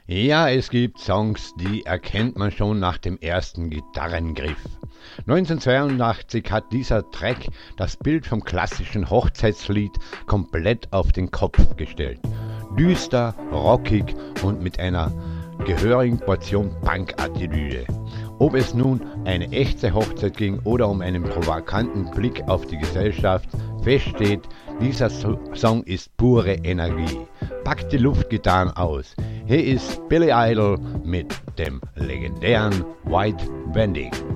Ja, es gibt Songs, die erkennt man schon nach dem ersten Gitarrengriff. 1982 hat dieser Track das Bild vom klassischen Hochzeitslied komplett auf den Kopf gestellt. Düster, rockig und mit einer gehörigen Portion Punk-Attitüde. Ob es nun eine echte Hochzeit ging oder um einen provokanten Blick auf die Gesellschaft, fest steht, dieser Song ist pure Energie. Packt die Luftgitarren aus. Hier ist Billy Idol mit dem legendären White Bending.